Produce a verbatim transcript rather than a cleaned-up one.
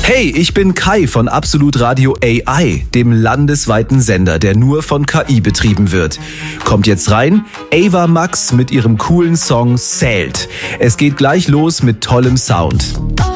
Hey, ich bin Kai von Absolut Radio A I, dem landesweiten Sender, der nur von K I betrieben wird. Kommt jetzt rein, Ava Max mit ihrem coolen Song Zählt. Es geht gleich los mit tollem Sound.